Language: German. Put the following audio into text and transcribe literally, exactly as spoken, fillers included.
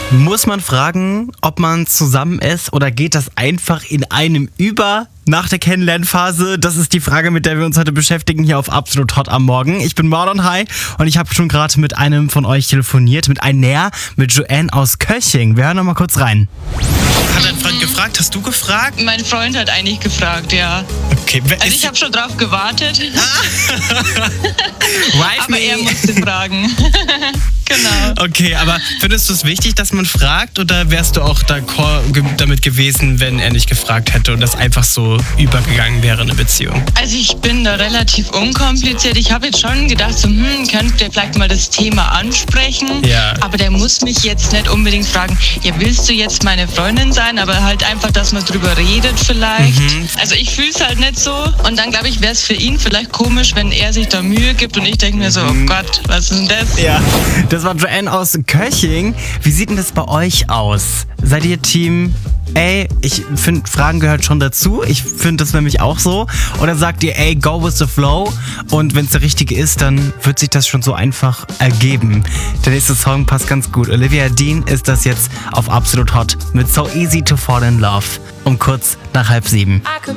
Muss man fragen, ob man zusammen ist oder geht das einfach in einem über nach der Kennenlernphase? Das ist die Frage, mit der wir uns heute beschäftigen hier auf Absolut Hot am Morgen. Ich bin Marlon High und ich habe schon gerade mit einem von euch telefoniert, mit Einer, mit Joanne aus Köching. Wir hören noch mal kurz rein. Hat dein Freund gefragt? Hast du gefragt? Mein Freund hat eigentlich gefragt, ja. Okay, wer Also ist ich habe schon drauf gewartet, Wife aber me. er musste fragen. Genau. Okay, aber findest du es wichtig, dass man fragt, oder wärst du auch d'accord ge- damit gewesen, wenn er nicht gefragt hätte und das einfach so übergegangen wäre in eine Beziehung? Also ich bin da relativ unkompliziert. Ich habe jetzt schon gedacht, so, hm, könnte der vielleicht mal das Thema ansprechen. Ja. Aber der muss mich jetzt nicht unbedingt fragen, ja, willst du jetzt meine Freundin sein? Aber halt einfach, dass man drüber redet vielleicht. Mhm. Also ich fühle es halt nicht so. Und dann glaube ich, wäre es für ihn vielleicht komisch, wenn er sich da Mühe gibt und ich denke mir so, oh Gott, was ist denn das? Ja, das war Joanne aus Köching. Wie sieht denn das bei euch aus? Seid ihr Team, ey, ich finde, Fragen gehört schon dazu. Ich finde das nämlich auch so. Oder sagt ihr, ey, go with the flow. Und wenn es der richtige ist, dann wird sich das schon so einfach ergeben. Der nächste Song passt ganz gut. Olivia Dean ist das jetzt auf Absolut Hot mit So Easy to Fall in Love. Um kurz nach halb sieben. I could